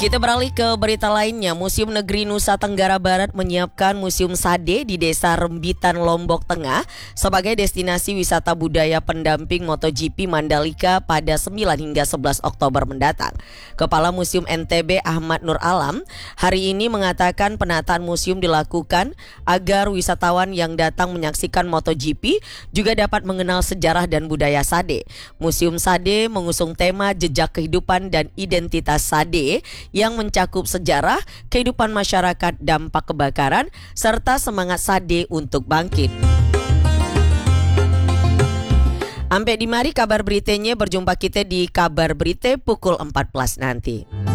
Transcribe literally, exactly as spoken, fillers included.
Kita beralih ke berita lainnya. Museum Negeri Nusa Tenggara Barat menyiapkan Museum Sade di Desa Rembitan, Lombok Tengah sebagai destinasi wisata budaya pendamping MotoGP Mandalika pada sembilan hingga sebelas Oktober mendatang. Kepala Museum N T B Ahmad Nur Alam hari ini mengatakan penataan museum dilakukan agar wisatawan yang datang menyaksikan MotoGP juga dapat mengenal sejarah dan budaya Sade. Museum Sade mengusung tema jejak kehidupan dan identitas Sade yang mencakup sejarah, kehidupan masyarakat, dampak kebakaran, serta semangat Sade untuk bangkit. Sampai di mari kabar beritanya, berjumpa kita di kabar berita pukul empat belas nanti.